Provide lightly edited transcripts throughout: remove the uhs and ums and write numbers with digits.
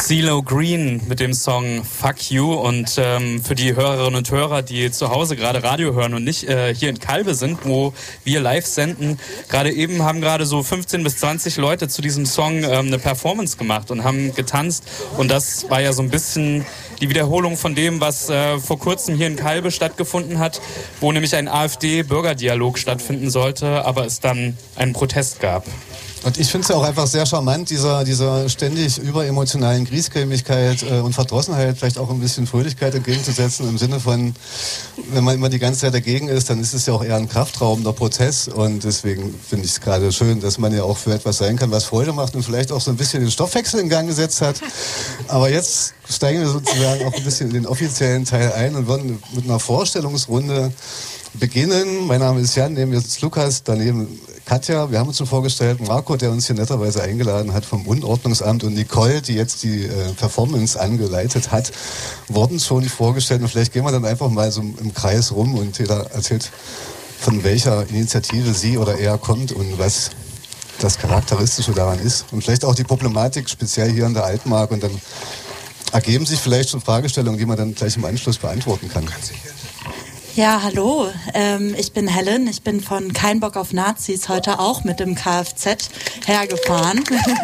CeeLo Green mit dem Song Fuck You. Und für die Hörerinnen und Hörer, die zu Hause gerade Radio hören und nicht hier in Calbe sind, wo wir live senden, gerade eben haben gerade so 15 bis 20 Leute zu diesem Song eine Performance gemacht und haben getanzt. Und das war ja so ein bisschen die Wiederholung von dem, was vor kurzem hier in Calbe stattgefunden hat, wo nämlich ein AfD-Bürgerdialog stattfinden sollte, aber es dann einen Protest gab. Und ich finde es ja auch einfach sehr charmant, dieser ständig überemotionalen Griesgrämigkeit und Verdrossenheit vielleicht auch ein bisschen Fröhlichkeit entgegenzusetzen, im Sinne von, wenn man immer die ganze Zeit dagegen ist, dann ist es ja auch eher ein kraftraubender Prozess, und deswegen finde ich es gerade schön, dass man ja auch für etwas sein kann, was Freude macht und vielleicht auch so ein bisschen den Stoffwechsel in Gang gesetzt hat. Aber jetzt steigen wir sozusagen auch ein bisschen in den offiziellen Teil ein und wollen mit einer Vorstellungsrunde beginnen. Mein Name ist Jan, neben mir sitzt Lukas, daneben Katja. Wir haben uns schon vorgestellt, Marco, der uns hier netterweise eingeladen hat vom Unordnungsamt, und Nicole, die jetzt die Performance angeleitet hat, wurden schon vorgestellt. Und vielleicht gehen wir dann einfach mal so im Kreis rum und jeder erzählt, von welcher Initiative sie oder er kommt und was das Charakteristische daran ist. Und vielleicht auch die Problematik speziell hier in der Altmark. Und dann ergeben sich vielleicht schon Fragestellungen, die man dann gleich im Anschluss beantworten kann. Ja, hallo, ich bin Helen, ich bin von Kein Bock auf Nazis heute auch mit dem Kfz hergefahren.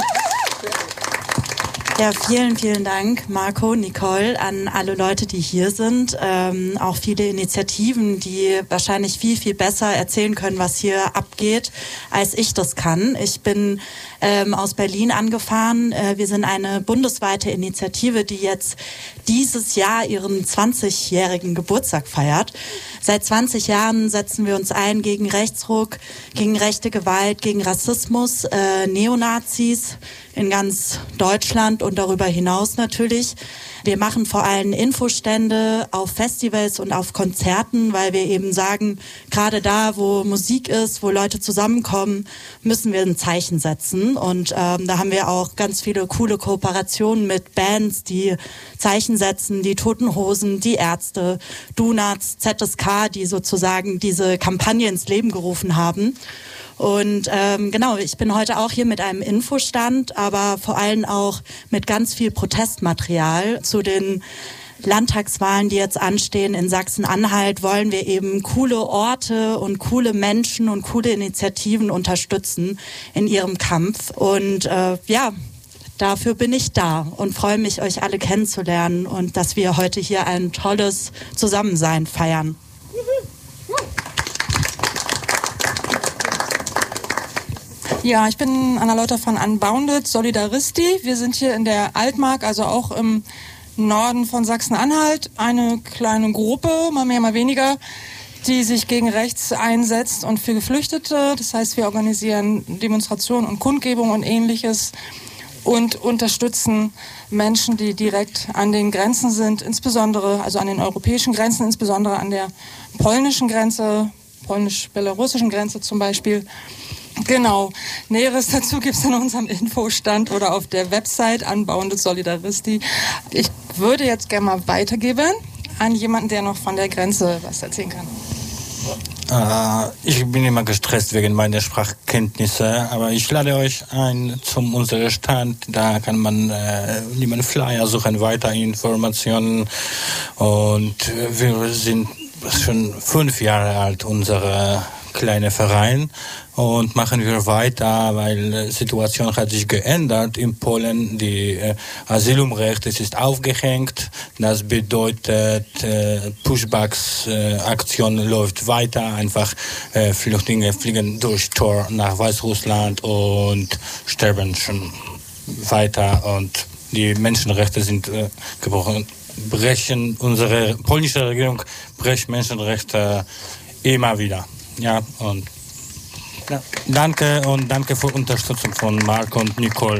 Ja, vielen Dank, Marco, Nicole, an alle Leute, die hier sind. Auch viele Initiativen, die wahrscheinlich viel besser erzählen können, was hier abgeht, als ich das kann. Ich bin aus Berlin angefahren. Wir sind eine bundesweite Initiative, die jetzt dieses Jahr ihren 20-jährigen Geburtstag feiert. Seit 20 Jahren setzen wir uns ein gegen Rechtsruck, gegen rechte Gewalt, gegen Rassismus, Neonazis in ganz Deutschland und darüber hinaus natürlich. Wir machen vor allem Infostände auf Festivals und auf Konzerten, weil wir eben sagen, gerade da, wo Musik ist, wo Leute zusammenkommen, müssen wir ein Zeichen setzen. Und da haben wir auch ganz viele coole Kooperationen mit Bands, die Zeichen setzen, die Toten Hosen, die Ärzte, Donuts, ZSK, die sozusagen diese Kampagne ins Leben gerufen haben. Und genau, ich bin heute auch hier mit einem Infostand, aber vor allem auch mit ganz viel Protestmaterial zu den Landtagswahlen, die jetzt anstehen in Sachsen-Anhalt. Wollen wir eben coole Orte und coole Menschen und coole Initiativen unterstützen in ihrem Kampf. Und ja, dafür bin ich da und freue mich, euch alle kennenzulernen und dass wir heute hier ein tolles Zusammensein feiern. Ja, ich bin Anna Lauter von Unbounded Solidaristi. Wir sind hier in der Altmark, also auch im Norden von Sachsen-Anhalt, eine kleine Gruppe, mal mehr, mal weniger, die sich gegen rechts einsetzt und für Geflüchtete. Das heißt, wir organisieren Demonstrationen und Kundgebungen und Ähnliches und unterstützen Menschen, die direkt an den Grenzen sind, insbesondere, also an den europäischen Grenzen, insbesondere an der polnischen Grenze, polnisch-belarussischen Grenze zum Beispiel. Genau. Näheres dazu gibt es an unserem Infostand oder auf der Website Unbounded Solidaristi. Ich würde jetzt gerne mal weitergeben an jemanden, der noch von der Grenze was erzählen kann. Ich bin immer gestresst wegen meiner Sprachkenntnisse, aber ich lade euch ein zum unserem Stand. Da kann man lieber Flyer suchen, weitere Informationen. Und wir sind schon 5 Jahre alt, unsere kleine Verein, und machen wir weiter, weil die Situation hat sich geändert in Polen. Die Asylumrecht ist aufgehängt. Das bedeutet, Pushbacks-Aktion läuft weiter. Einfach Flüchtlinge fliegen durch Tor nach Weißrussland und sterben schon weiter. Und die Menschenrechte sind gebrochen. Unsere polnische Regierung bricht Menschenrechte immer wieder. Ja, und ja, danke für Unterstützung von Marco und Nicole.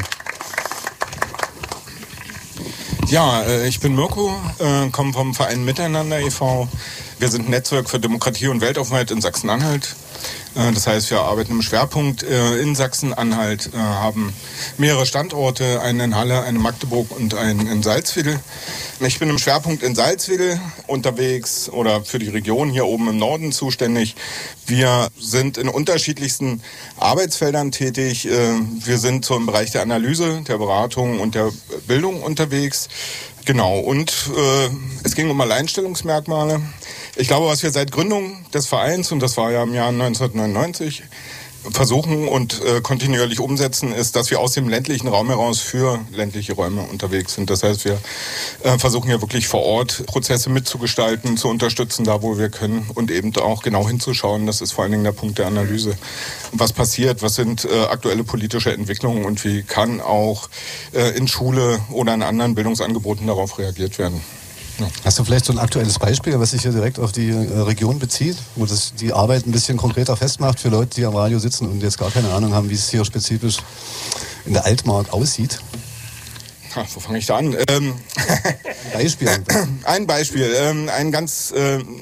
Ja, ich bin Mirko, komme vom Verein Miteinander e.V. Wir sind ein Netzwerk für Demokratie und Weltoffenheit in Sachsen-Anhalt. Das heißt, wir arbeiten im Schwerpunkt in Sachsen-Anhalt, haben mehrere Standorte, einen in Halle, einen in Magdeburg und einen in Salzwedel. Ich bin im Schwerpunkt in Salzwedel unterwegs oder für die Region hier oben im Norden zuständig. Wir sind in unterschiedlichsten Arbeitsfeldern tätig. Wir sind so im Bereich der Analyse, der Beratung und der Bildung unterwegs. Genau, und es ging um Alleinstellungsmerkmale. Ich glaube, was wir seit Gründung des Vereins, und das war ja im Jahr 1999, versuchen und kontinuierlich umsetzen, ist, dass wir aus dem ländlichen Raum heraus für ländliche Räume unterwegs sind. Das heißt, wir versuchen ja wirklich vor Ort Prozesse mitzugestalten, zu unterstützen, da wo wir können und eben auch genau hinzuschauen. Das ist vor allen Dingen der Punkt der Analyse. Was passiert, was sind aktuelle politische Entwicklungen und wie kann auch in Schule oder in anderen Bildungsangeboten darauf reagiert werden. Ja. Hast du vielleicht so ein aktuelles Beispiel, was sich hier direkt auf die Region bezieht, wo das die Arbeit ein bisschen konkreter festmacht für Leute, die am Radio sitzen und jetzt gar keine Ahnung haben, wie es hier spezifisch in der Altmark aussieht? Wo fange ich da an? Beispiel. Ein Beispiel, ein ganz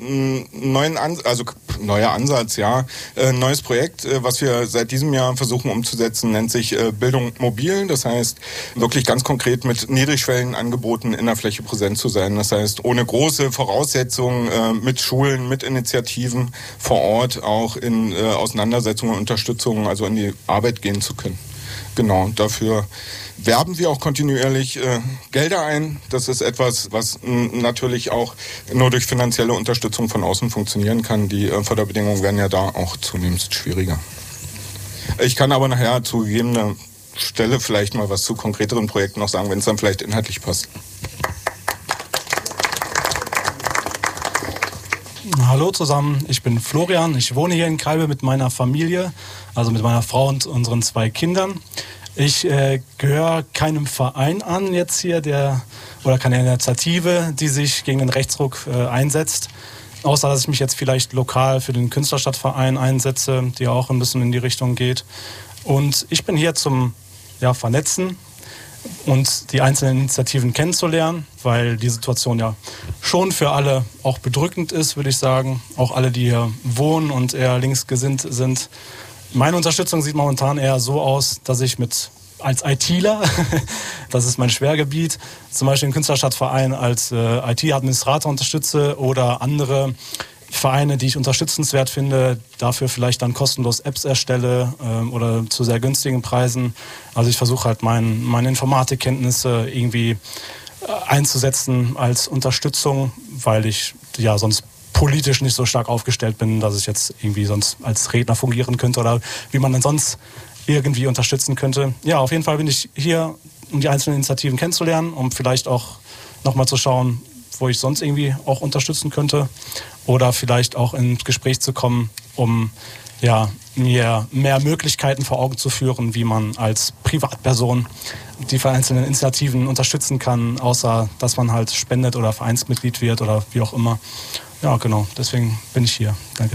neuer Ansatz, ja. Neues Projekt, was wir seit diesem Jahr versuchen umzusetzen, nennt sich Bildung mobil. Das heißt, wirklich ganz konkret mit niedrigschwelligen Angeboten in der Fläche präsent zu sein. Das heißt, ohne große Voraussetzungen, mit Schulen, mit Initiativen vor Ort auch in Auseinandersetzungen und Unterstützungen, also in die Arbeit gehen zu können. Genau, dafür werben wir auch kontinuierlich Gelder ein. Das ist etwas, was natürlich auch nur durch finanzielle Unterstützung von außen funktionieren kann. Die Förderbedingungen werden ja da auch zunehmend schwieriger. Ich kann aber nachher zu gegebener Stelle vielleicht mal was zu konkreteren Projekten noch sagen, wenn es dann vielleicht inhaltlich passt. Hallo zusammen, ich bin Florian. Ich wohne hier in Kalbe mit meiner Familie, also mit meiner Frau und unseren 2 Kindern. Ich gehöre keinem Verein an jetzt hier, oder keine Initiative, die sich gegen den Rechtsruck einsetzt. Außer, dass ich mich jetzt vielleicht lokal für den Künstlerstadtverein einsetze, die auch ein bisschen in die Richtung geht. Und ich bin hier zum Vernetzen und die einzelnen Initiativen kennenzulernen, weil die Situation ja schon für alle auch bedrückend ist, würde ich sagen. Auch alle, die hier wohnen und eher linksgesinnt sind. Meine Unterstützung sieht momentan eher so aus, dass ich als ITler, das ist mein Schwergebiet, zum Beispiel den Künstlerstadtverein als IT-Administrator unterstütze oder andere Vereine, die ich unterstützenswert finde, dafür vielleicht dann kostenlos Apps erstelle oder zu sehr günstigen Preisen. Also ich versuche halt meine Informatikkenntnisse irgendwie einzusetzen als Unterstützung, weil ich ja sonst politisch nicht so stark aufgestellt bin, dass ich jetzt irgendwie sonst als Redner fungieren könnte oder wie man dann sonst irgendwie unterstützen könnte. Ja, auf jeden Fall bin ich hier, um die einzelnen Initiativen kennenzulernen, um vielleicht auch nochmal zu schauen, wo ich sonst irgendwie auch unterstützen könnte oder vielleicht auch ins Gespräch zu kommen, um mir mehr Möglichkeiten vor Augen zu führen, wie man als Privatperson die einzelnen Initiativen unterstützen kann, außer dass man halt spendet oder Vereinsmitglied wird oder wie auch immer. Ja, genau, deswegen bin ich hier. Danke.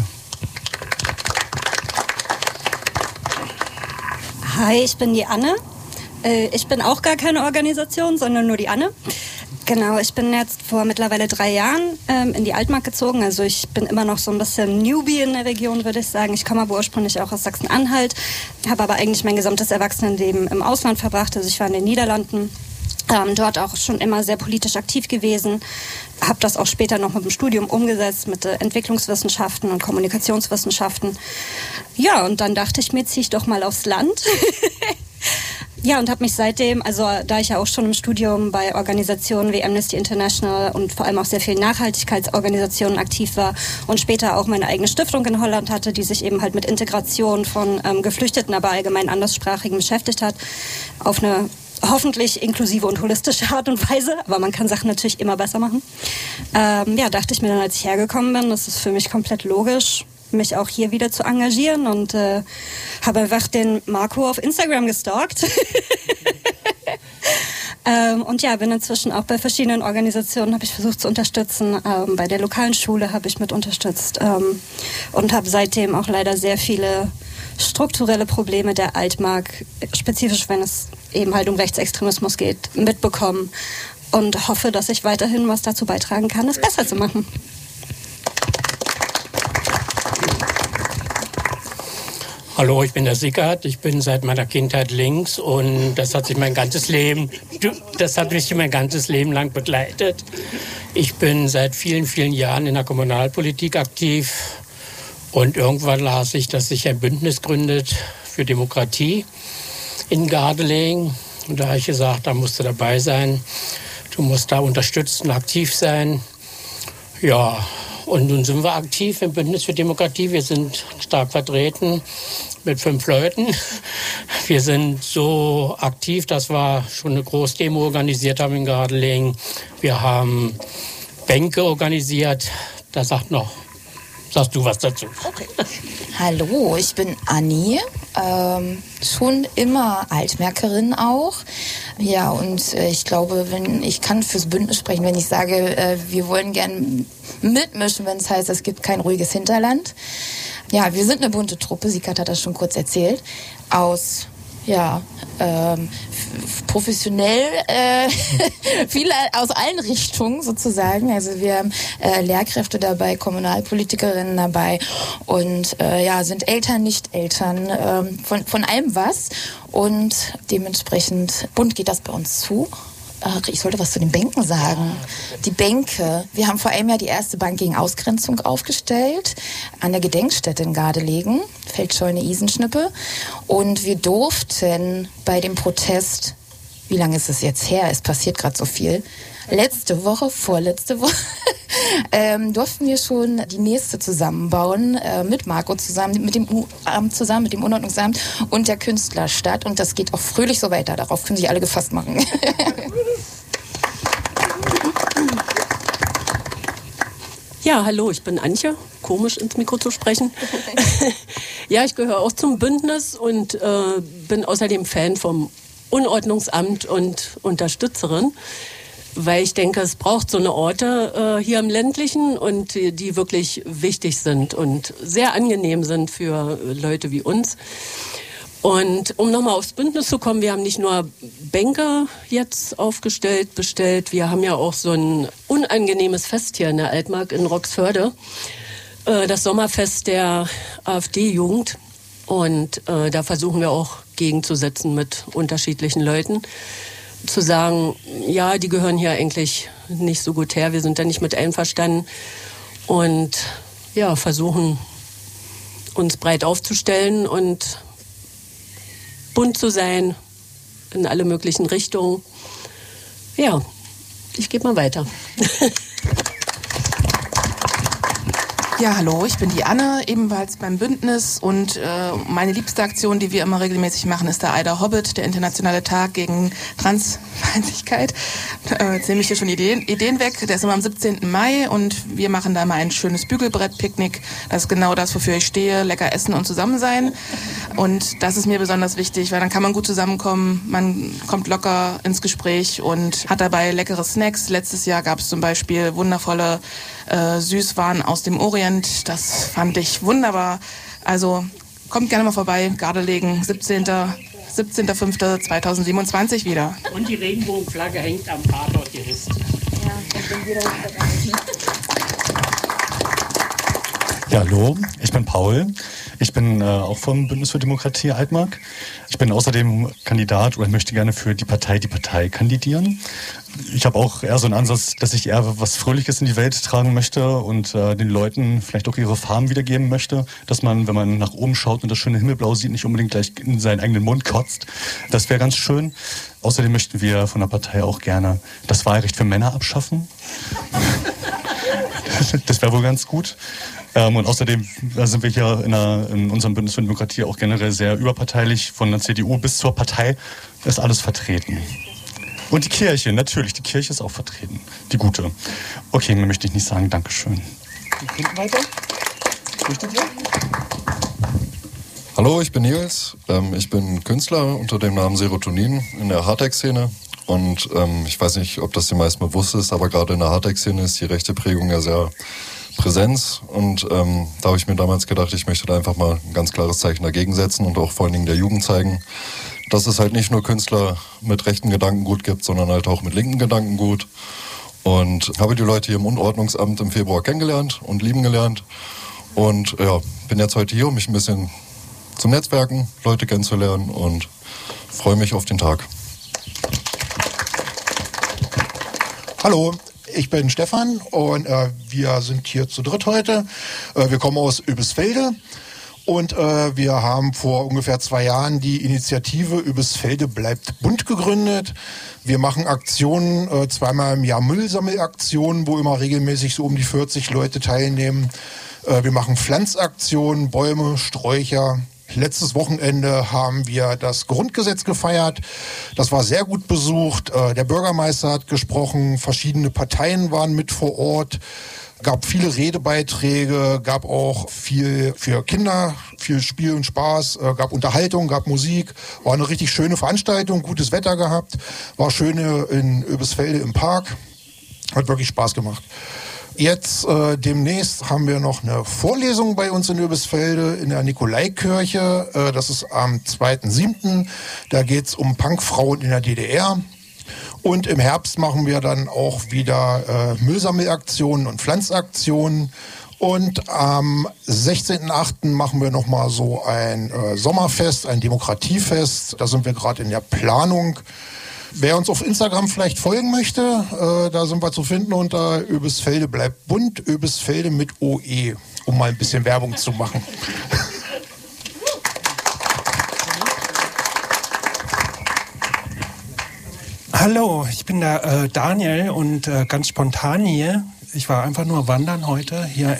Hi, ich bin die Anne. Ich bin auch gar keine Organisation, sondern nur die Anne. Genau, ich bin jetzt vor mittlerweile 3 Jahren in die Altmark gezogen. Also ich bin immer noch so ein bisschen Newbie in der Region, würde ich sagen. Ich komme aber ursprünglich auch aus Sachsen-Anhalt, habe aber eigentlich mein gesamtes Erwachsenenleben im Ausland verbracht. Also ich war in den Niederlanden, dort auch schon immer sehr politisch aktiv gewesen. Habe das auch später noch mit dem Studium umgesetzt, mit Entwicklungswissenschaften und Kommunikationswissenschaften. Ja, und dann dachte ich mir, ziehe ich doch mal aufs Land. Ja, und habe mich seitdem, also da ich ja auch schon im Studium bei Organisationen wie Amnesty International und vor allem auch sehr vielen Nachhaltigkeitsorganisationen aktiv war und später auch meine eigene Stiftung in Holland hatte, die sich eben halt mit Integration von Geflüchteten, aber allgemein Anderssprachigen beschäftigt hat, auf eine hoffentlich inklusive und holistische Art und Weise, aber man kann Sachen natürlich immer besser machen. Dachte ich mir dann, als ich hergekommen bin, das ist für mich komplett logisch, mich auch hier wieder zu engagieren und habe einfach den Marco auf Instagram gestalkt. Und ja, bin inzwischen auch bei verschiedenen Organisationen, habe ich versucht zu unterstützen. Bei der lokalen Schule habe ich mit unterstützt und habe seitdem auch leider sehr viele strukturelle Probleme der Altmark, spezifisch wenn es eben halt um Rechtsextremismus geht, mitbekommen und hoffe, dass ich weiterhin was dazu beitragen kann, es besser zu machen. Hallo, ich bin der Sickert. Ich bin seit meiner Kindheit links und das hat mich mein ganzes Leben lang begleitet. Ich bin seit vielen, vielen Jahren in der Kommunalpolitik aktiv und irgendwann las ich, dass sich ein Bündnis gründet für Demokratie in Gardelegen. Und da habe ich gesagt, da musst du dabei sein. Du musst da unterstützen, aktiv sein. Ja, und nun sind wir aktiv im Bündnis für Demokratie. Wir sind stark vertreten mit 5 Leuten. Wir sind so aktiv, dass wir schon eine Großdemo organisiert haben in Gardelegen. Wir haben Bänke organisiert. Da sagst du was dazu. Okay. Hallo, ich bin Anni, schon immer Altmärkerin auch. Ja, und ich glaube, ich kann fürs Bündnis sprechen, wenn ich sage, wir wollen gern mitmischen, wenn es heißt, es gibt kein ruhiges Hinterland. Ja, wir sind eine bunte Truppe, Sikat hat das schon kurz erzählt, aus professionell, viele aus allen Richtungen sozusagen. Also wir haben Lehrkräfte dabei, Kommunalpolitikerinnen dabei und sind Eltern, nicht Eltern, von allem was. Und dementsprechend bunt geht das bei uns zu. Ich sollte was zu den Bänken sagen. Die Bänke. Wir haben vor einem Jahr die erste Bank gegen Ausgrenzung aufgestellt an der Gedenkstätte in Gardelegen, Feldscheune Isenschnippe. Und wir durften bei dem Protest, wie lange ist es jetzt her? Es passiert gerade so viel. Vorletzte Woche, durften wir schon die nächste zusammenbauen, mit Marco zusammen, mit dem U-Amt zusammen, mit dem Unordnungsamt und der Künstlerstadt. Und das geht auch fröhlich so weiter. Darauf können sich alle gefasst machen. Ja, hallo, ich bin Antje. Komisch ins Mikro zu sprechen. Ja, ich gehöre auch zum Bündnis und bin außerdem Fan vom Unordnungsamt und Unterstützerin, weil ich denke, es braucht so eine Orte hier im Ländlichen und die wirklich wichtig sind und sehr angenehm sind für Leute wie uns. Und um nochmal aufs Bündnis zu kommen, wir haben nicht nur Bänke jetzt bestellt, wir haben ja auch so ein unangenehmes Fest hier in der Altmark in Roxförde, das Sommerfest der AfD-Jugend. Und da versuchen wir auch gegenzusetzen mit unterschiedlichen Leuten. Zu sagen, ja, die gehören hier eigentlich nicht so gut her, wir sind da nicht mit einverstanden. Und ja, versuchen uns breit aufzustellen und bunt zu sein in alle möglichen Richtungen. Ja, ich gebe mal weiter. Ja, hallo, ich bin die Anne, ebenfalls beim Bündnis und meine liebste Aktion, die wir immer regelmäßig machen, ist der Eider Hobbit, der internationale Tag gegen Transfeindlichkeit. Jetzt nehme ich hier schon Ideen weg. Der ist immer am 17. Mai und wir machen da mal ein schönes Bügelbrett-Picknick. Das ist genau das, wofür ich stehe, lecker essen und zusammen sein. Und das ist mir besonders wichtig, weil dann kann man gut zusammenkommen, man kommt locker ins Gespräch und hat dabei leckere Snacks. Letztes Jahr gab es zum Beispiel wundervolle Süßwaren aus dem Orient. Das fand ich wunderbar. Also kommt gerne mal vorbei. Gardelegen, 17.05.2027 wieder. Und die Regenbogenflagge hängt am Tatort-Gerüst. Ja, hallo, ich bin Paul. Ich bin auch vom Bündnis für Demokratie Altmark. Ich bin außerdem Kandidat oder möchte gerne für die Partei kandidieren. Ich habe auch eher so einen Ansatz, dass ich eher was Fröhliches in die Welt tragen möchte und den Leuten vielleicht auch ihre Farben wiedergeben möchte. Dass man, wenn man nach oben schaut und das schöne Himmelblau sieht, nicht unbedingt gleich in seinen eigenen Mund kotzt. Das wäre ganz schön. Außerdem möchten wir von der Partei auch gerne das Wahlrecht für Männer abschaffen. Das wäre wohl ganz gut. Und außerdem sind wir hier in unserem Bündnis für Demokratie auch generell sehr überparteilich. Von der CDU bis zur Partei ist alles vertreten. Und die Kirche, natürlich, die Kirche ist auch vertreten. Die gute. Okay, mehr möchte ich nicht sagen. Dankeschön. Weiter? Hallo, ich bin Nils. Ich bin Künstler unter dem Namen Serotonin in der Hardtech-Szene. Und ich weiß nicht, ob das den meisten bewusst ist, aber gerade in der Hardtech-Szene ist die rechte Prägung ja sehr Präsenz. Und da habe ich mir damals gedacht, ich möchte da einfach mal ein ganz klares Zeichen dagegen setzen und auch vor allen Dingen der Jugend zeigen, dass es halt nicht nur Künstler mit rechten Gedankengut gibt, sondern halt auch mit linken Gedankengut. Und habe die Leute hier im Unordnungsamt im Februar kennengelernt und lieben gelernt. Und ja, bin jetzt heute hier, um mich ein bisschen zum Netzwerken, Leute kennenzulernen und freue mich auf den Tag. Hallo, ich bin Stefan und wir sind hier zu dritt heute. Wir kommen aus Oebisfelde und wir haben vor ungefähr 2 Jahren die Initiative Oebisfelde bleibt bunt gegründet. Wir machen Aktionen, 2-mal im Jahr Müllsammelaktionen, wo immer regelmäßig so um die 40 Leute teilnehmen. Wir machen Pflanzaktionen, Bäume, Sträucher. Letztes Wochenende haben wir das Grundgesetz gefeiert. Das war sehr gut besucht. Der Bürgermeister hat gesprochen, verschiedene Parteien waren mit vor Ort. Gab viele Redebeiträge, gab auch viel für Kinder, viel Spiel und Spaß, gab Unterhaltung, gab Musik. War eine richtig schöne Veranstaltung, gutes Wetter gehabt. War schön in Oebisfelde im Park. Hat wirklich Spaß gemacht. Jetzt demnächst haben wir noch eine Vorlesung bei uns in Oebisfelde in der Nikolaikirche. Das ist am 2.7. Da geht's um Punkfrauen in der DDR. Und im Herbst machen wir dann auch wieder Müllsammelaktionen und Pflanzaktionen. Und am 16.8. machen wir nochmal so ein Sommerfest, ein Demokratiefest. Da sind wir gerade in der Planung. Wer uns auf Instagram vielleicht folgen möchte, da sind wir zu finden unter Oebisfelde bleibt bunt, Oebisfelde mit OE, um mal ein bisschen Werbung zu machen. Hallo, ich bin der Daniel und ganz spontan hier. Ich war einfach nur wandern heute hier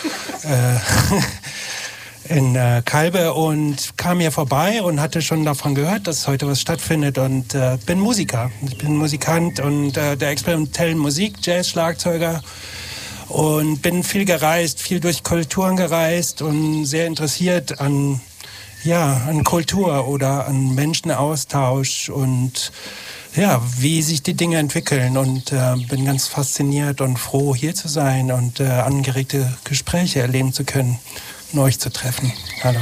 in Kalbe und kam hier vorbei und hatte schon davon gehört, dass heute was stattfindet und bin Musiker. Ich bin Musikant und der experimentellen Musik, Jazz-Schlagzeuger und bin viel gereist, viel durch Kulturen gereist und sehr interessiert an Kultur oder an Menschenaustausch und ja, wie sich die Dinge entwickeln und bin ganz fasziniert und froh, hier zu sein und angeregte Gespräche erleben zu können und euch zu treffen. Hallo.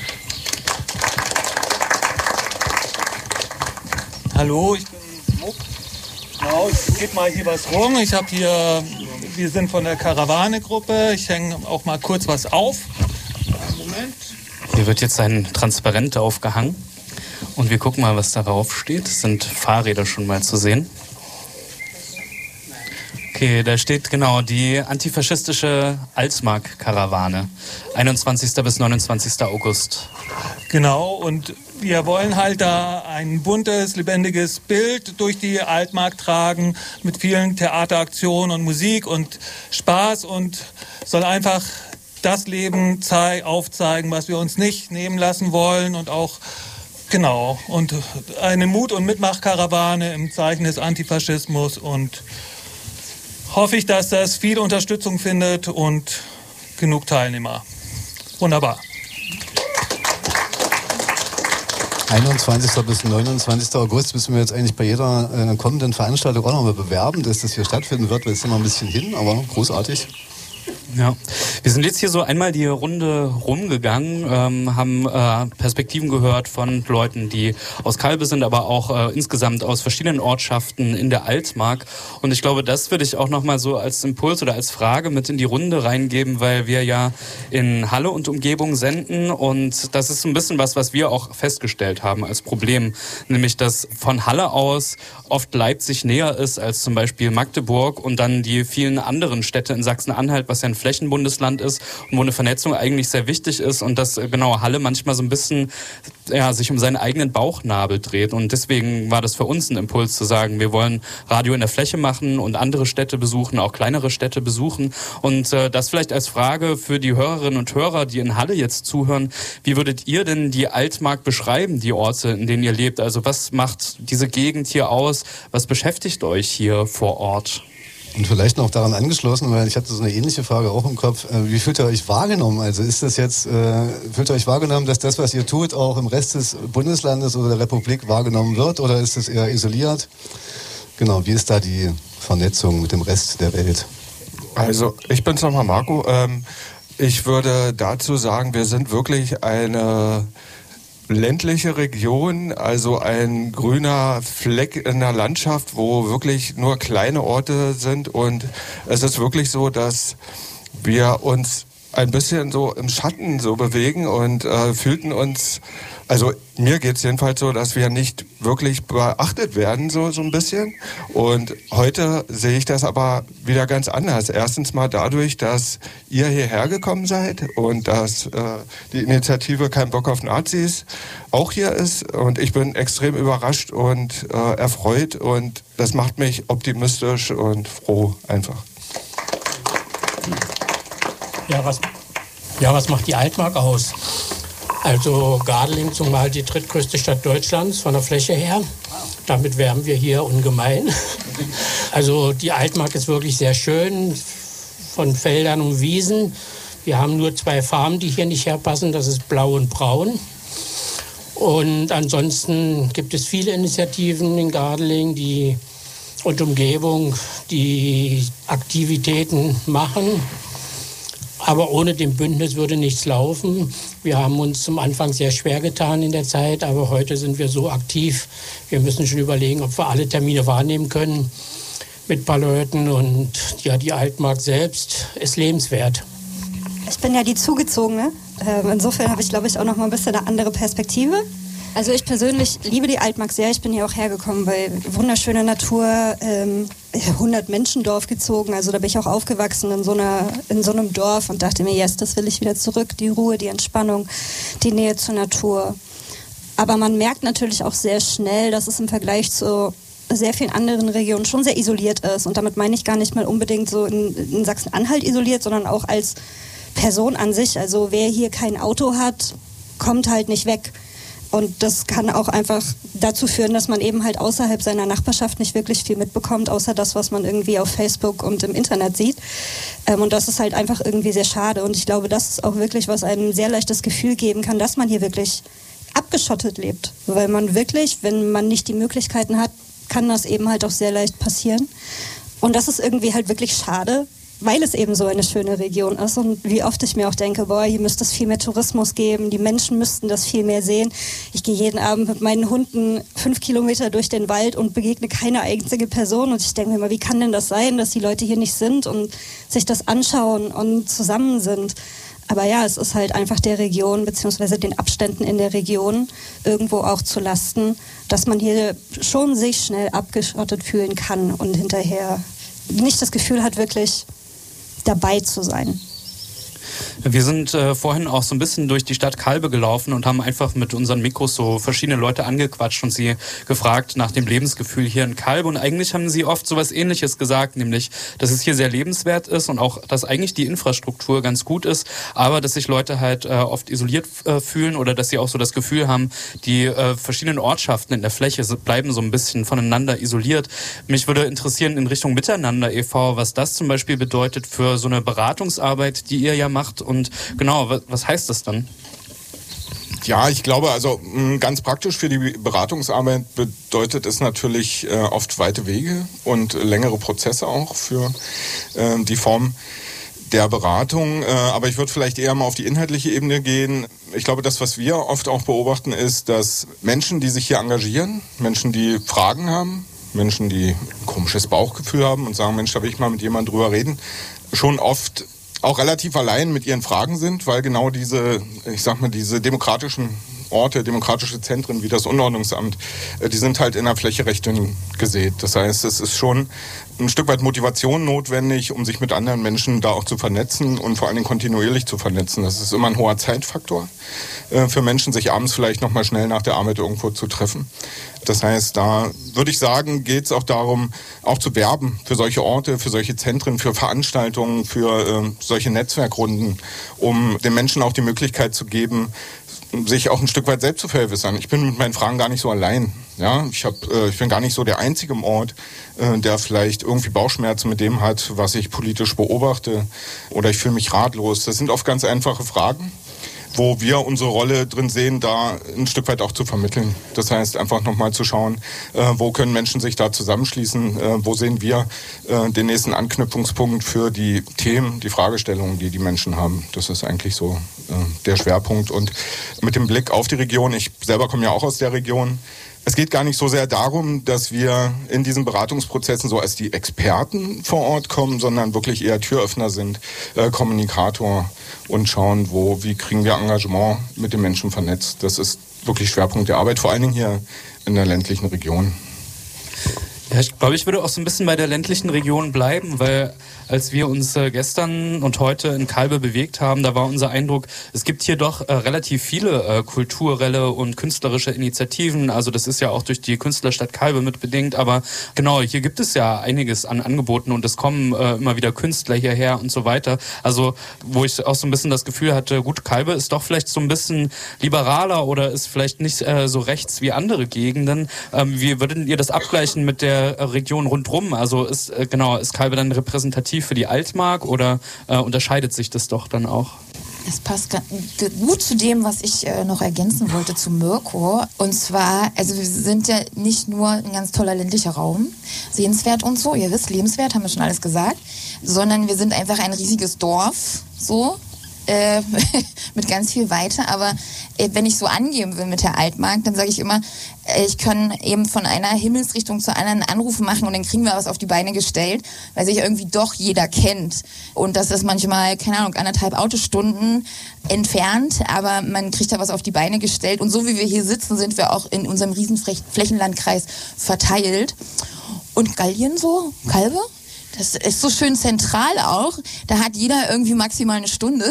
Hallo, ich bin Muck. Genau, ich gebe mal hier was rum. Wir sind von der Karawane-Gruppe. Ich hänge auch mal kurz was auf. Moment. Hier wird jetzt ein Transparent aufgehangen. Und wir gucken mal, was darauf steht. Es sind Fahrräder schon mal zu sehen. Okay, da steht genau die antifaschistische Altmark-Karawane. 21. bis 29. August. Genau, und wir wollen halt da ein buntes, lebendiges Bild durch die Altmark tragen mit vielen Theateraktionen und Musik und Spaß und soll einfach das Leben aufzeigen, was wir uns nicht nehmen lassen wollen und auch genau, und eine Mut- und Mitmachkarawane im Zeichen des Antifaschismus und hoffe ich, dass das viel Unterstützung findet und genug Teilnehmer. Wunderbar. 21. bis 29. August müssen wir jetzt eigentlich bei jeder kommenden Veranstaltung auch noch mal bewerben, dass das hier stattfinden wird. Wir sind noch ein bisschen hin, aber großartig. Ja, wir sind jetzt hier so einmal die Runde rumgegangen, haben Perspektiven gehört von Leuten, die aus Kalbe sind, aber auch insgesamt aus verschiedenen Ortschaften in der Altmark. Und ich glaube, das würde ich auch nochmal so als Impuls oder als Frage mit in die Runde reingeben, weil wir ja in Halle und Umgebung senden und das ist so ein bisschen was wir auch festgestellt haben als Problem, nämlich dass von Halle aus oft Leipzig näher ist als zum Beispiel Magdeburg und dann die vielen anderen Städte in Sachsen-Anhalt, was ja ein Flächenbundesland ist und wo eine Vernetzung eigentlich sehr wichtig ist und dass genau Halle manchmal so ein bisschen sich um seinen eigenen Bauchnabel dreht und deswegen war das für uns ein Impuls zu sagen, wir wollen Radio in der Fläche machen und andere Städte besuchen, auch kleinere Städte besuchen und das vielleicht als Frage für die Hörerinnen und Hörer, die in Halle jetzt zuhören, wie würdet ihr denn die Altmark beschreiben, die Orte, in denen ihr lebt? Also was macht diese Gegend hier aus? Was beschäftigt euch hier vor Ort? Und vielleicht noch daran angeschlossen, weil ich hatte so eine ähnliche Frage auch im Kopf. Wie fühlt ihr euch wahrgenommen? Also ist das jetzt, fühlt ihr euch wahrgenommen, dass das, was ihr tut, auch im Rest des Bundeslandes oder der Republik wahrgenommen wird? Oder ist es eher isoliert? Genau, wie ist da die Vernetzung mit dem Rest der Welt? Also, ich bin's nochmal, Marco. Ich würde dazu sagen, wir sind wirklich eine ländliche Region, also ein grüner Fleck in der Landschaft, wo wirklich nur kleine Orte sind und es ist wirklich so, dass wir uns ein bisschen so im Schatten so bewegen und fühlten uns, also mir geht es jedenfalls so, dass wir nicht wirklich beachtet werden, so ein bisschen. Und heute sehe ich das aber wieder ganz anders. Erstens mal dadurch, dass ihr hierher gekommen seid und dass die Initiative Kein Bock auf Nazis auch hier ist. Und ich bin extrem überrascht und erfreut und das macht mich optimistisch und froh einfach. Ja, was macht die Altmark aus? Also Gardelegen zumal die drittgrößte Stadt Deutschlands von der Fläche her. Damit werben wir hier ungemein. Also die Altmark ist wirklich sehr schön, von Feldern und Wiesen. Wir haben nur 2 Farben, die hier nicht herpassen, das ist Blau und Braun. Und ansonsten gibt es viele Initiativen in Gardelegen und Umgebung, die Aktivitäten machen. Aber ohne dem Bündnis würde nichts laufen. Wir haben uns zum Anfang sehr schwer getan in der Zeit, aber heute sind wir so aktiv. Wir müssen schon überlegen, ob wir alle Termine wahrnehmen können mit ein paar Leuten. Und ja, die Altmark selbst ist lebenswert. Ich bin ja die Zugezogene. Insofern habe ich, glaube ich, auch noch mal ein bisschen eine andere Perspektive. Also ich persönlich liebe die Altmark sehr. Ich bin hier auch hergekommen, weil wunderschöne Natur, 100-Menschen-Dorf gezogen. Also da bin ich auch aufgewachsen in so einem Dorf und dachte mir, yes, das will ich wieder zurück. Die Ruhe, die Entspannung, die Nähe zur Natur. Aber man merkt natürlich auch sehr schnell, dass es im Vergleich zu sehr vielen anderen Regionen schon sehr isoliert ist. Und damit meine ich gar nicht mal unbedingt so in Sachsen-Anhalt isoliert, sondern auch als Person an sich. Also wer hier kein Auto hat, kommt halt nicht weg. Und das kann auch einfach dazu führen, dass man eben halt außerhalb seiner Nachbarschaft nicht wirklich viel mitbekommt, außer das, was man irgendwie auf Facebook und im Internet sieht. Und das ist halt einfach irgendwie sehr schade. Und ich glaube, das ist auch wirklich, was einem sehr leicht das Gefühl geben kann, dass man hier wirklich abgeschottet lebt. Weil man wirklich, wenn man nicht die Möglichkeiten hat, kann das eben halt auch sehr leicht passieren. Und das ist irgendwie halt wirklich schade, weil es eben so eine schöne Region ist und wie oft ich mir auch denke, boah, hier müsste es viel mehr Tourismus geben, die Menschen müssten das viel mehr sehen. Ich gehe jeden Abend mit meinen Hunden 5 Kilometer durch den Wald und begegne keine einzige Person und ich denke mir immer, wie kann denn das sein, dass die Leute hier nicht sind und sich das anschauen und zusammen sind. Aber ja, es ist halt einfach der Region beziehungsweise den Abständen in der Region irgendwo auch zu lasten, dass man hier schon sich schnell abgeschottet fühlen kann und hinterher nicht das Gefühl hat, wirklich dabei zu sein. Wir sind vorhin auch so ein bisschen durch die Stadt Kalbe gelaufen und haben einfach mit unseren Mikros so verschiedene Leute angequatscht und sie gefragt nach dem Lebensgefühl hier in Kalbe. Und eigentlich haben sie oft so was Ähnliches gesagt, nämlich, dass es hier sehr lebenswert ist und auch, dass eigentlich die Infrastruktur ganz gut ist, aber dass sich Leute halt oft isoliert fühlen oder dass sie auch so das Gefühl haben, die verschiedenen Ortschaften in der Fläche bleiben so ein bisschen voneinander isoliert. Mich würde interessieren in Richtung Miteinander e.V., was das zum Beispiel bedeutet für so eine Beratungsarbeit, die ihr ja macht. Und genau, was heißt das dann? Ja, ich glaube, also ganz praktisch für die Beratungsarbeit bedeutet es natürlich oft weite Wege und längere Prozesse auch für die Form der Beratung. Aber ich würde vielleicht eher mal auf die inhaltliche Ebene gehen. Ich glaube, das, was wir oft auch beobachten, ist, dass Menschen, die sich hier engagieren, Menschen, die Fragen haben, Menschen, die ein komisches Bauchgefühl haben und sagen, Mensch, da will ich mal mit jemandem drüber reden, schon oft auch relativ allein mit ihren Fragen sind, weil genau diese demokratischen Orte, demokratische Zentren wie das Unordnungsamt, die sind halt in der Fläche recht dünn gesät. Das heißt, es ist schon ein Stück weit Motivation notwendig, um sich mit anderen Menschen da auch zu vernetzen und vor allen Dingen kontinuierlich zu vernetzen. Das ist immer ein hoher Zeitfaktor für Menschen, sich abends vielleicht noch mal schnell nach der Arbeit irgendwo zu treffen. Das heißt, da würde ich sagen, geht es auch darum, auch zu werben für solche Orte, für solche Zentren, für Veranstaltungen, für solche Netzwerkrunden, um den Menschen auch die Möglichkeit zu geben, sich auch ein Stück weit selbst zu vergewissern. Ich bin mit meinen Fragen gar nicht so allein. Ja, ich bin gar nicht so der Einzige im Ort, der vielleicht irgendwie Bauchschmerzen mit dem hat, was ich politisch beobachte, oder ich fühle mich ratlos. Das sind oft ganz einfache Fragen, wo wir unsere Rolle drin sehen, da ein Stück weit auch zu vermitteln. Das heißt, einfach nochmal zu schauen, wo können Menschen sich da zusammenschließen, wo sehen wir den nächsten Anknüpfungspunkt für die Themen, die Fragestellungen, die die Menschen haben. Das ist eigentlich so der Schwerpunkt. Und mit dem Blick auf die Region, ich selber komme ja auch aus der Region, Es geht gar nicht so sehr darum, dass wir in diesen Beratungsprozessen so als die Experten vor Ort kommen, sondern wirklich eher Türöffner sind, Kommunikator und schauen, wie kriegen wir Engagement mit den Menschen vernetzt. Das ist wirklich Schwerpunkt der Arbeit, vor allen Dingen hier in der ländlichen Region. Ja, ich glaube, ich würde auch so ein bisschen bei der ländlichen Region bleiben, weil als wir uns gestern und heute in Kalbe bewegt haben, da war unser Eindruck, es gibt hier doch relativ viele kulturelle und künstlerische Initiativen. Also das ist ja auch durch die Künstlerstadt Kalbe mit bedingt. Aber genau, hier gibt es ja einiges an Angeboten und es kommen immer wieder Künstler hierher und so weiter. Also wo ich auch so ein bisschen das Gefühl hatte, gut, Kalbe ist doch vielleicht so ein bisschen liberaler oder ist vielleicht nicht so rechts wie andere Gegenden. Wie würdet ihr das abgleichen mit der Region rundrum? Also ist Kalbe dann repräsentativ für die Altmark oder unterscheidet sich das doch dann auch? Das passt gut zu dem, was ich noch ergänzen wollte zu Mirko. Und zwar, also wir sind ja nicht nur ein ganz toller ländlicher Raum, sehenswert und so, ihr wisst, lebenswert, haben wir schon alles gesagt, sondern wir sind einfach ein riesiges Dorf, so, mit ganz viel weiter. Aber wenn ich so angeben will mit der Altmark, dann sage ich immer, ich kann eben von einer Himmelsrichtung zur anderen Anrufe machen und dann kriegen wir was auf die Beine gestellt, weil sich irgendwie doch jeder kennt. Und das ist manchmal, keine Ahnung, 1,5 Autostunden entfernt, aber man kriegt da was auf die Beine gestellt. Und so wie wir hier sitzen, sind wir auch in unserem riesen Flächenlandkreis verteilt. Und Gallien so, Kalbe? Das ist so schön zentral auch. Da hat jeder irgendwie maximal eine Stunde.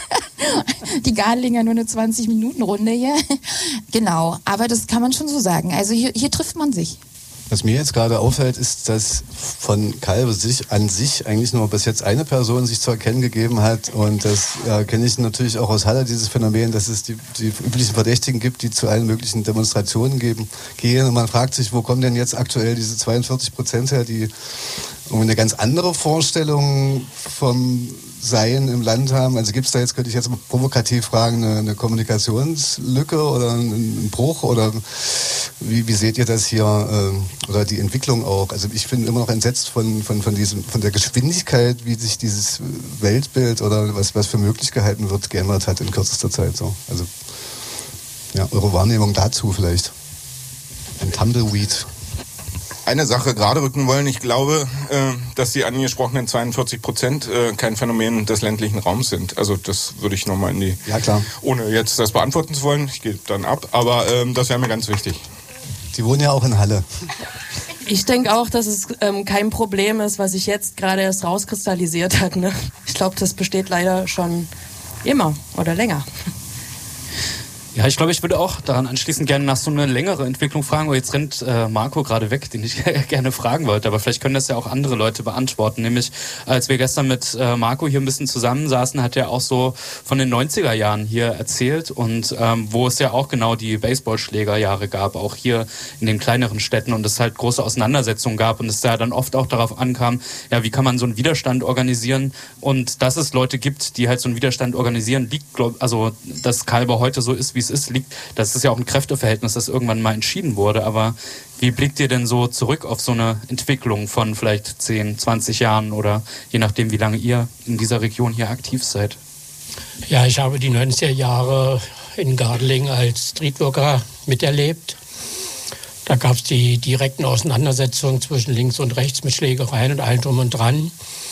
Die Garlinger nur eine 20-Minuten-Runde hier. Genau, aber das kann man schon so sagen. Also hier trifft man sich. Was mir jetzt gerade auffällt, ist, dass von Kalbe an sich eigentlich nur bis jetzt eine Person sich zu erkennen gegeben hat. Und das kenne ich natürlich auch aus Halle, dieses Phänomen, dass es die üblichen Verdächtigen gibt, die zu allen möglichen Demonstrationen gehen. Und man fragt sich, wo kommen denn jetzt aktuell diese 42% her, die eine ganz andere Vorstellung vom Sein im Land haben. Also gibt es da jetzt, könnte ich jetzt provokativ fragen, eine Kommunikationslücke oder einen Bruch oder wie seht ihr das hier oder die Entwicklung auch? Also ich bin immer noch entsetzt von der Geschwindigkeit, wie sich dieses Weltbild oder was für möglich gehalten wird, geändert hat in kürzester Zeit. So. Also ja, eure Wahrnehmung dazu vielleicht. Ein Tumbleweed. Eine Sache gerade rücken wollen. Ich glaube, dass die angesprochenen 42% kein Phänomen des ländlichen Raums sind. Also das würde ich nochmal in die... Ja, klar. Ohne jetzt das beantworten zu wollen, ich gebe dann ab, aber das wäre mir ganz wichtig. Die wohnen ja auch in Halle. Ich denke auch, dass es kein Problem ist, was sich jetzt gerade erst rauskristallisiert hat. Ne? Ich glaube, das besteht leider schon immer oder länger. Ja, ich glaube, ich würde auch daran anschließend gerne nach so einer längeren Entwicklung fragen, aber jetzt rennt Marco gerade weg, den ich gerne fragen wollte, aber vielleicht können das ja auch andere Leute beantworten, nämlich als wir gestern mit Marco hier ein bisschen zusammensaßen, hat er auch so von den 90er Jahren hier erzählt und wo es ja auch genau die Baseballschlägerjahre gab, auch hier in den kleineren Städten und es halt große Auseinandersetzungen gab und es da dann oft auch darauf ankam, ja, wie kann man so einen Widerstand organisieren und dass es Leute gibt, die halt so einen Widerstand organisieren, liegt, also dass Kalbe heute so ist, wie es ist, das ist ja auch ein Kräfteverhältnis, das irgendwann mal entschieden wurde, aber wie blickt ihr denn so zurück auf so eine Entwicklung von vielleicht 10, 20 Jahren oder je nachdem, wie lange ihr in dieser Region hier aktiv seid? Ja, ich habe die 90er Jahre in Gardeling als Streetworker miterlebt. Da gab es die direkten Auseinandersetzungen zwischen links und rechts mit Schlägereien und allem drum und dran.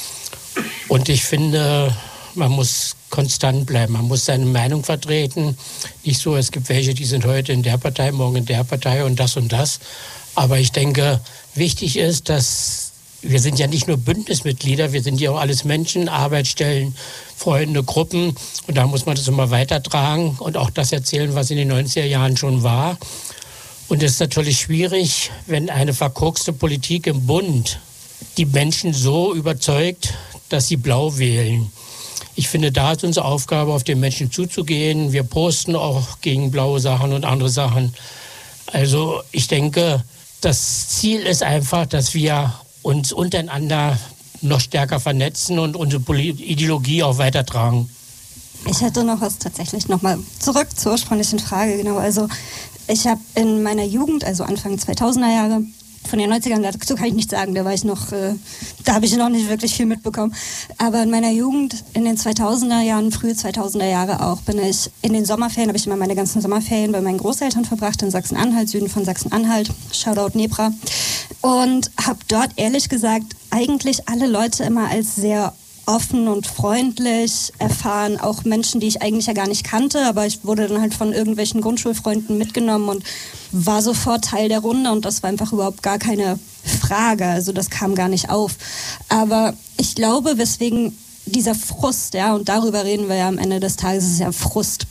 Und ich finde, man muss konstant bleiben, man muss seine Meinung vertreten. Nicht so, es gibt welche, die sind heute in der Partei, morgen in der Partei und das und das. Aber ich denke, wichtig ist, dass wir sind ja nicht nur Bündnismitglieder, wir sind ja auch alles Menschen, Arbeitsstellen, Freunde, Gruppen. Und da muss man das immer weitertragen und auch das erzählen, was in den 90er Jahren schon war. Und es ist natürlich schwierig, wenn eine verkorkste Politik im Bund die Menschen so überzeugt, dass sie blau wählen. Ich finde, da ist unsere Aufgabe, auf den Menschen zuzugehen. Wir posten auch gegen blaue Sachen und andere Sachen. Also ich denke, das Ziel ist einfach, dass wir uns untereinander noch stärker vernetzen und unsere Ideologie auch weitertragen. Ich hätte noch was tatsächlich nochmal zurück zur ursprünglichen Frage. Genau, also ich habe in meiner Jugend, also Anfang 2000er Jahre, Von den 90ern, dazu kann ich nichts sagen, da habe ich noch nicht wirklich viel mitbekommen. Aber in meiner Jugend, in den 2000er Jahren, frühe 2000er Jahre auch, bin ich in den Sommerferien, habe ich immer meine ganzen Sommerferien bei meinen Großeltern verbracht, in Sachsen-Anhalt, Süden von Sachsen-Anhalt, Shoutout Nebra. Und habe dort ehrlich gesagt eigentlich alle Leute immer als sehr offen und freundlich erfahren, auch Menschen, die ich eigentlich ja gar nicht kannte, aber ich wurde dann halt von irgendwelchen Grundschulfreunden mitgenommen und war sofort Teil der Runde und das war einfach überhaupt gar keine Frage, also das kam gar nicht auf. Aber ich glaube, weswegen dieser Frust, ja, und darüber reden wir ja am Ende des Tages, ist ja Frust,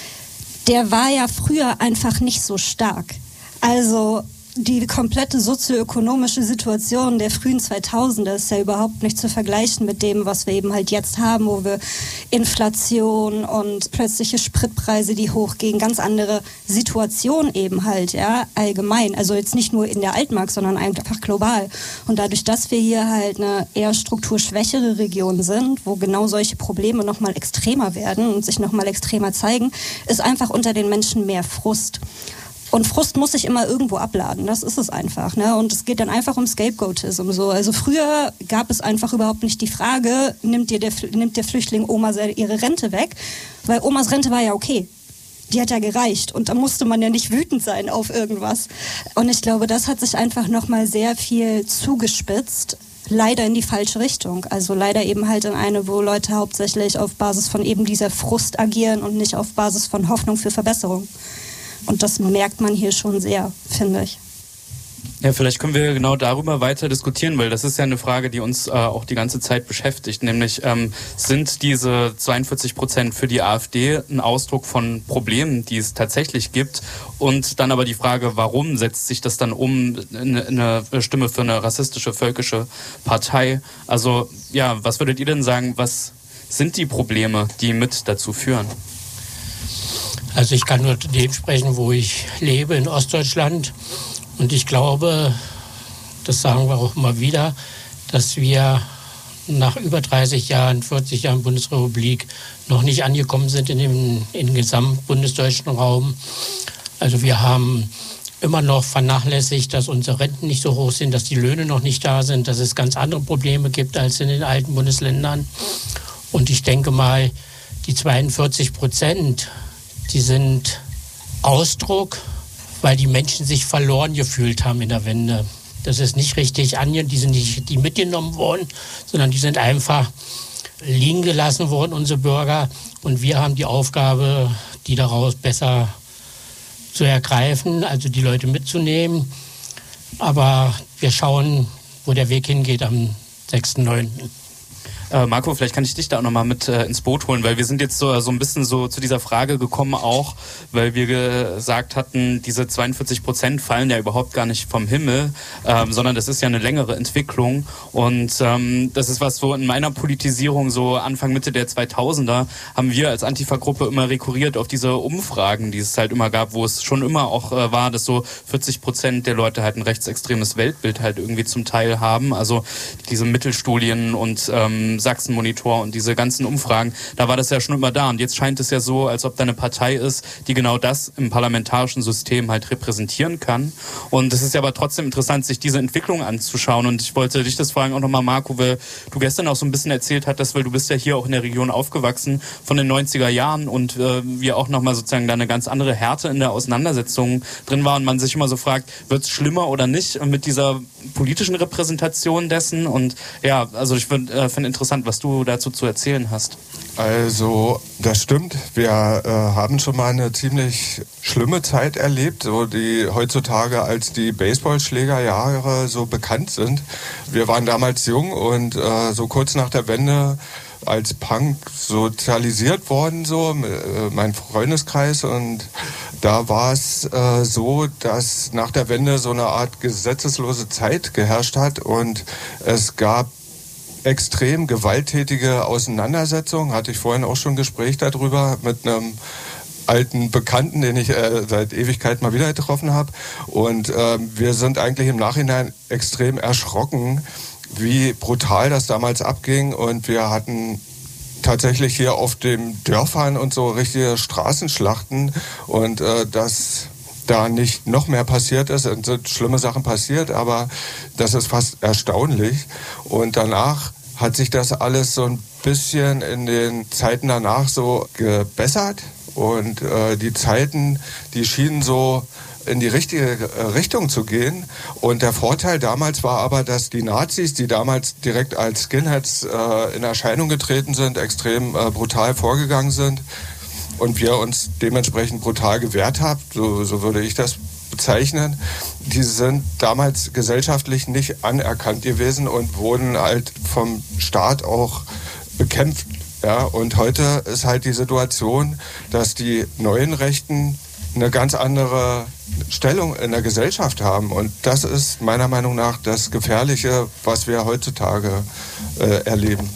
der war ja früher einfach nicht so stark. Also die komplette sozioökonomische Situation der frühen 2000er ist ja überhaupt nicht zu vergleichen mit dem, was wir eben halt jetzt haben, wo wir Inflation und plötzliche Spritpreise, die hochgehen, ganz andere Situation eben halt, ja, allgemein. Also jetzt nicht nur in der Altmark, sondern einfach global. Und dadurch, dass wir hier halt eine eher strukturschwächere Region sind, wo genau solche Probleme nochmal extremer werden und sich nochmal extremer zeigen, ist einfach unter den Menschen mehr Frust. Und Frust muss sich immer irgendwo abladen, das ist es einfach. Ne? Und es geht dann einfach um Scapegoatism. So. Also früher gab es einfach überhaupt nicht die Frage, nimmt der Flüchtling Oma ihre Rente weg? Weil Omas Rente war ja okay. Die hat ja gereicht und da musste man ja nicht wütend sein auf irgendwas. Und ich glaube, das hat sich einfach nochmal sehr viel zugespitzt. Leider in die falsche Richtung. Also leider eben halt in eine, wo Leute hauptsächlich auf Basis von eben dieser Frust agieren und nicht auf Basis von Hoffnung für Verbesserung. Und das merkt man hier schon sehr, finde ich. Ja, vielleicht können wir genau darüber weiter diskutieren, weil das ist ja eine Frage, die uns auch die ganze Zeit beschäftigt. Nämlich, sind diese 42% für die AfD ein Ausdruck von Problemen, die es tatsächlich gibt? Und dann aber die Frage, warum setzt sich das dann um in eine Stimme für eine rassistische, völkische Partei? Also, ja, was würdet ihr denn sagen, was sind die Probleme, die mit dazu führen? Also ich kann nur dem sprechen, wo ich lebe, in Ostdeutschland. Und ich glaube, das sagen wir auch immer wieder, dass wir nach über 30 Jahren, 40 Jahren Bundesrepublik noch nicht angekommen sind in dem gesamtbundesdeutschen Raum. Also wir haben immer noch vernachlässigt, dass unsere Renten nicht so hoch sind, dass die Löhne noch nicht da sind, dass es ganz andere Probleme gibt als in den alten Bundesländern. Und ich denke mal, die 42%, die sind Ausdruck, weil die Menschen sich verloren gefühlt haben in der Wende. Das ist nicht richtig die sind nicht die mitgenommen worden, sondern die sind einfach liegen gelassen worden, unsere Bürger. Und wir haben die Aufgabe, die daraus besser zu ergreifen, also die Leute mitzunehmen. Aber wir schauen, wo der Weg hingeht am 6.9. Marco, vielleicht kann ich dich da auch nochmal mit ins Boot holen, weil wir sind jetzt so ein bisschen so zu dieser Frage gekommen auch, weil wir gesagt hatten, diese 42% fallen ja überhaupt gar nicht vom Himmel, sondern das ist ja eine längere Entwicklung und das ist was so in meiner Politisierung so Anfang, Mitte der 2000er haben wir als Antifa-Gruppe immer rekurriert auf diese Umfragen, die es halt immer gab, wo es schon immer auch war, dass so 40% der Leute halt ein rechtsextremes Weltbild halt irgendwie zum Teil haben, also diese Mittelstudien und Sachsen-Monitor und diese ganzen Umfragen, da war das ja schon immer da. Und jetzt scheint es ja so, als ob da eine Partei ist, die genau das im parlamentarischen System halt repräsentieren kann. Und es ist ja aber trotzdem interessant, sich diese Entwicklung anzuschauen. Und ich wollte dich das fragen auch nochmal, Marco, weil du gestern auch so ein bisschen erzählt hattest, weil du bist ja hier auch in der Region aufgewachsen von den 90er Jahren und wir auch nochmal sozusagen da eine ganz andere Härte in der Auseinandersetzung drin war und man sich immer so fragt, wird es schlimmer oder nicht mit dieser politischen Repräsentation dessen? Und ja, also ich finde interessant, was du dazu zu erzählen hast. Also, das stimmt. Wir haben schon mal eine ziemlich schlimme Zeit erlebt, so die heutzutage als die Baseballschlägerjahre so bekannt sind. Wir waren damals jung und so kurz nach der Wende als Punk sozialisiert worden, so mein Freundeskreis, und da war es so, dass nach der Wende so eine Art gesetzeslose Zeit geherrscht hat und es gab extrem gewalttätige Auseinandersetzungen, hatte ich vorhin auch schon ein Gespräch darüber mit einem alten Bekannten, den ich seit Ewigkeit mal wieder getroffen habe. Und wir sind eigentlich im Nachhinein extrem erschrocken, wie brutal das damals abging. Und wir hatten tatsächlich hier auf den Dörfern und so richtige Straßenschlachten. Und das da nicht noch mehr passiert ist. Es sind schlimme Sachen passiert, aber das ist fast erstaunlich. Und danach hat sich das alles so ein bisschen in den Zeiten danach so gebessert. Und die Zeiten, die schienen so in die richtige Richtung zu gehen. Und der Vorteil damals war aber, dass die Nazis, die damals direkt als Skinheads in Erscheinung getreten sind, extrem brutal vorgegangen sind und wir uns dementsprechend brutal gewehrt haben, so würde ich das bezeichnen. Die sind damals gesellschaftlich nicht anerkannt gewesen und wurden halt vom Staat auch bekämpft. Ja, und heute ist halt die Situation, dass die neuen Rechten eine ganz andere Stellung in der Gesellschaft haben. Und das ist meiner Meinung nach das Gefährliche, was wir heutzutage erleben.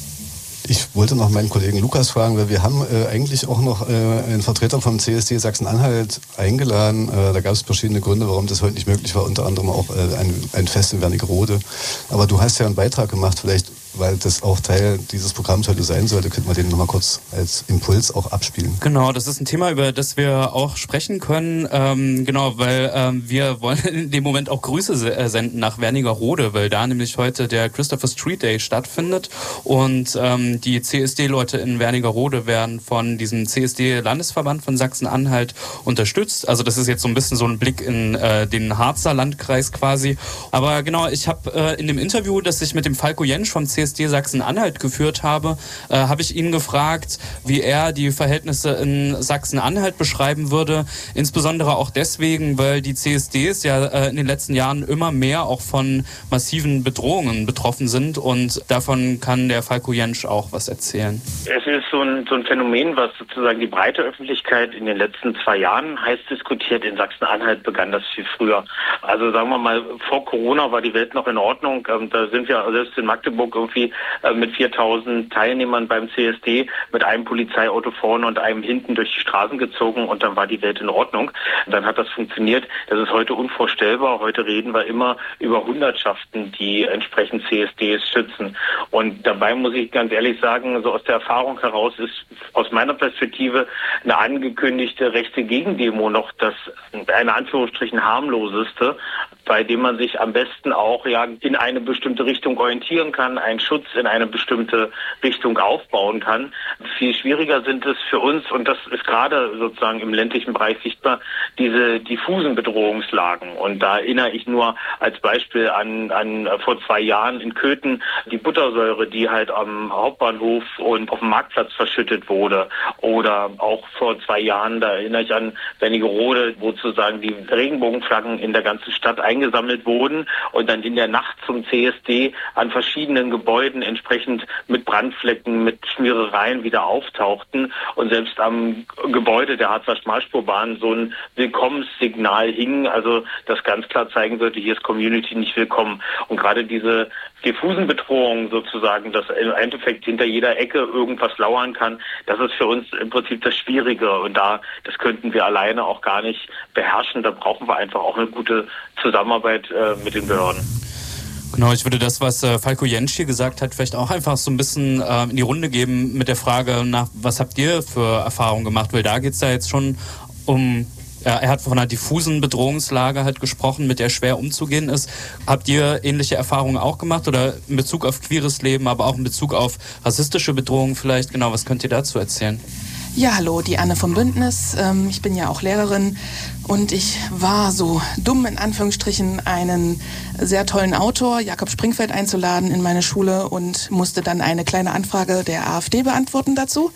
Ich wollte noch meinen Kollegen Lukas fragen, weil wir haben eigentlich auch noch einen Vertreter vom CSD Sachsen-Anhalt eingeladen. Da gab es verschiedene Gründe, warum das heute nicht möglich war, unter anderem auch ein Fest in Wernigerode. Aber du hast ja einen Beitrag gemacht, vielleicht, weil das auch Teil dieses Programms heute sein sollte, könnten wir den nochmal kurz als Impuls auch abspielen. Genau, das ist ein Thema, über das wir auch sprechen können. Genau, weil wir wollen in dem Moment auch Grüße senden nach Wernigerode, weil da nämlich heute der Christopher Street Day stattfindet und die CSD-Leute in Wernigerode werden von diesem CSD-Landesverband von Sachsen-Anhalt unterstützt. Also das ist jetzt so ein bisschen so ein Blick in den Harzer Landkreis quasi. Aber genau, ich habe in dem Interview, das ich mit dem Falko Jentsch vom CSD Sachsen-Anhalt geführt habe, habe ich ihn gefragt, wie er die Verhältnisse in Sachsen-Anhalt beschreiben würde. Insbesondere auch deswegen, weil die CSDs ja in den letzten Jahren immer mehr auch von massiven Bedrohungen betroffen sind und davon kann der Falko Jentsch auch was erzählen. Es ist so ein Phänomen, was sozusagen die breite Öffentlichkeit in den letzten 2 Jahren heiß diskutiert. In Sachsen-Anhalt begann das viel früher. Also sagen wir mal, vor Corona war die Welt noch in Ordnung. Da sind wir selbst in Magdeburg irgendwie mit 4.000 Teilnehmern beim CSD mit einem Polizeiauto vorne und einem hinten durch die Straßen gezogen und dann war die Welt in Ordnung. Dann hat das funktioniert. Das ist heute unvorstellbar. Heute reden wir immer über Hundertschaften, die entsprechend CSDs schützen. Und dabei muss ich ganz ehrlich sagen, so aus der Erfahrung heraus ist aus meiner Perspektive eine angekündigte rechte Gegendemo noch das, in Anführungsstrichen, harmloseste, bei dem man sich am besten auch ja in eine bestimmte Richtung orientieren kann, einen Schutz in eine bestimmte Richtung aufbauen kann. Viel schwieriger sind es für uns, und das ist gerade sozusagen im ländlichen Bereich sichtbar, diese diffusen Bedrohungslagen. Und da erinnere ich nur als Beispiel an vor 2 Jahren in Köthen die Buttersäure, die halt am Hauptbahnhof und auf dem Marktplatz verschüttet wurde. Oder auch vor 2 Jahren, da erinnere ich an Wernigerode, wo sozusagen die Regenbogenflaggen in der ganzen Stadt eingesammelt wurden und dann in der Nacht zum CSD an verschiedenen Gebäuden entsprechend mit Brandflecken, mit Schmierereien wieder auftauchten und selbst am Gebäude der Harzer Schmalspurbahn so ein Willkommenssignal hing, also das ganz klar zeigen sollte, hier ist Community nicht willkommen. Und gerade diese diffusen Bedrohungen sozusagen, dass im Endeffekt hinter jeder Ecke irgendwas lauern kann, das ist für uns im Prinzip das Schwierige und das könnten wir alleine auch gar nicht beherrschen. Da brauchen wir einfach auch eine gute Zusammenarbeit mit den Behörden. Genau, ich würde das, was Falko Jentsch hier gesagt hat, vielleicht auch einfach so ein bisschen in die Runde geben mit der Frage nach, was habt ihr für Erfahrungen gemacht? Weil da geht es ja jetzt schon um, er hat von einer diffusen Bedrohungslage halt gesprochen, mit der schwer umzugehen ist. Habt ihr ähnliche Erfahrungen auch gemacht oder in Bezug auf queeres Leben, aber auch in Bezug auf rassistische Bedrohungen vielleicht? Genau, was könnt ihr dazu erzählen? Ja, hallo, die Anne vom Bündnis. Ich bin ja auch Lehrerin und ich war so dumm, in Anführungsstrichen, einen sehr tollen Autor, Jakob Springfeld, einzuladen in meine Schule und musste dann eine kleine Anfrage der AfD beantworten dazu.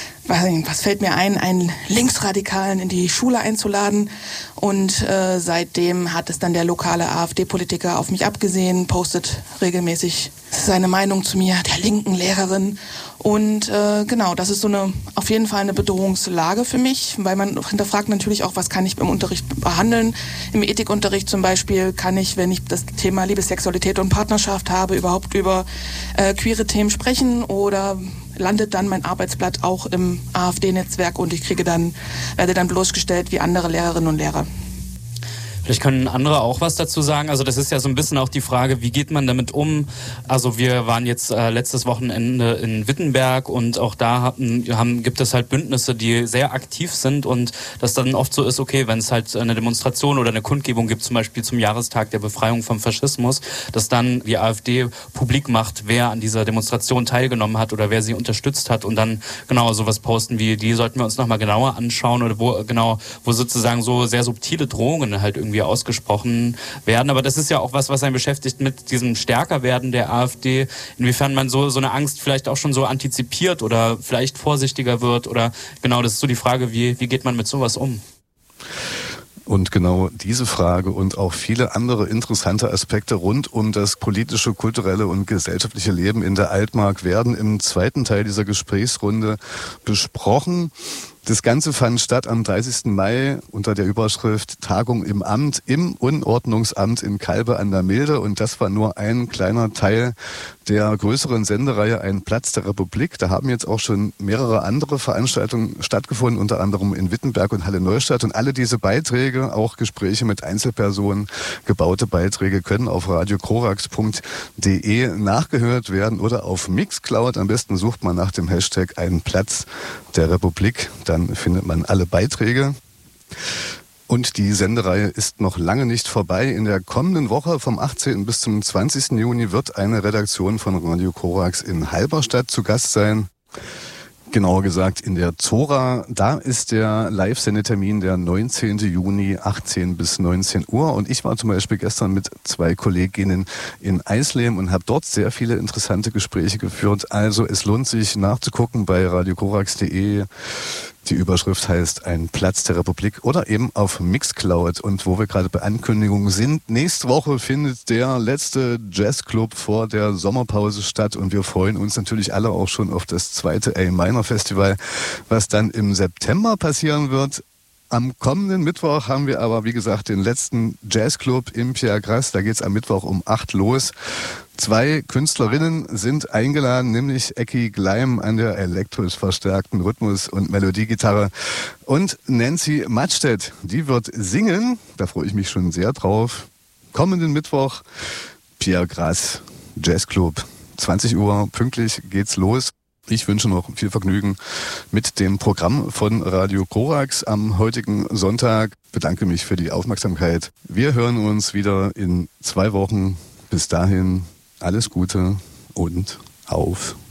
Was fällt mir ein, einen Linksradikalen in die Schule einzuladen? Und seitdem hat es dann der lokale AfD-Politiker auf mich abgesehen, postet regelmäßig seine Meinung zu mir, der linken Lehrerin. Und genau, das ist so auf jeden Fall eine Bedrohungslage für mich, weil man hinterfragt natürlich auch, was kann ich im Unterricht behandeln. Im Ethikunterricht zum Beispiel kann ich, wenn ich das Thema Liebe, Sexualität und Partnerschaft habe, überhaupt über queere Themen sprechen oder landet dann mein Arbeitsblatt auch im AfD-Netzwerk und ich werde dann bloßgestellt wie andere Lehrerinnen und Lehrer. Vielleicht können andere auch was dazu sagen. Also das ist ja so ein bisschen auch die Frage, wie geht man damit um? Also wir waren jetzt letztes Wochenende in Wittenberg und auch da gibt es halt Bündnisse, die sehr aktiv sind und das dann oft so ist, okay, wenn es halt eine Demonstration oder eine Kundgebung gibt, zum Beispiel zum Jahrestag der Befreiung vom Faschismus, dass dann die AfD publik macht, wer an dieser Demonstration teilgenommen hat oder wer sie unterstützt hat und dann genau sowas posten wie, die sollten wir uns nochmal genauer anschauen oder wo sozusagen so sehr subtile Drohungen halt irgendwie ausgesprochen werden. Aber das ist ja auch was einen beschäftigt mit diesem Stärkerwerden der AfD, inwiefern man so eine Angst vielleicht auch schon so antizipiert oder vielleicht vorsichtiger wird oder genau, das ist so die Frage, wie geht man mit sowas um? Und genau diese Frage und auch viele andere interessante Aspekte rund um das politische, kulturelle und gesellschaftliche Leben in der Altmark werden im zweiten Teil dieser Gesprächsrunde besprochen. Das Ganze fand statt am 30. Mai unter der Überschrift Tagung im Amt, im Unordnungsamt in Calbe an der Milde. Und das war nur ein kleiner Teil der größeren Sendereihe Ein Platz der Republik. Da haben jetzt auch schon mehrere andere Veranstaltungen stattgefunden, unter anderem in Wittenberg und Halle Neustadt. Und alle diese Beiträge, auch Gespräche mit Einzelpersonen, gebaute Beiträge, können auf radiokorax.de nachgehört werden oder auf Mixcloud. Am besten sucht man nach dem Hashtag Ein Platz der Republik. Dann findet man alle Beiträge. Und die Sendereihe ist noch lange nicht vorbei. In der kommenden Woche vom 18. bis zum 20. Juni wird eine Redaktion von Radio Korax in Halberstadt zu Gast sein. Genauer gesagt in der Zora. Da ist der Live-Sendetermin der 19. Juni, 18 bis 19 Uhr. Und ich war zum Beispiel gestern mit 2 Kolleginnen in Eisleben und habe dort sehr viele interessante Gespräche geführt. Also es lohnt sich nachzugucken bei radiokorax.de. Die Überschrift heißt Ein Platz der Republik oder eben auf Mixcloud. Und wo wir gerade bei Ankündigungen sind, nächste Woche findet der letzte Jazzclub vor der Sommerpause statt und wir freuen uns natürlich alle auch schon auf das zweite A-Minor Festival, was dann im September passieren wird. Am kommenden Mittwoch haben wir aber, wie gesagt, den letzten Jazzclub im Pierre Grasse. Da geht's am Mittwoch um 8 los. 2 Künstlerinnen sind eingeladen, nämlich Ecki Gleim an der elektrisch verstärkten Rhythmus- und Melodiegitarre und Nancy Mattstedt. Die wird singen, da freue ich mich schon sehr drauf. Kommenden Mittwoch, Pierre Grasse, Jazzclub, 20 Uhr, pünktlich geht's los. Ich wünsche noch viel Vergnügen mit dem Programm von Radio Korax am heutigen Sonntag. Bedanke mich für die Aufmerksamkeit. Wir hören uns wieder in 2 Wochen. Bis dahin alles Gute und auf